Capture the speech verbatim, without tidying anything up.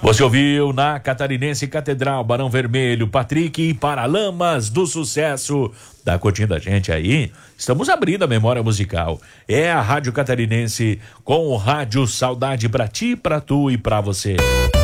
Você ouviu na Catarinense Catedral, Barão Vermelho, Patrick e Paralamas do Sucesso. Tá curtindo a gente aí? Estamos abrindo a memória musical. É a Rádio Catarinense com o Rádio Saudade pra ti, pra tu e pra você.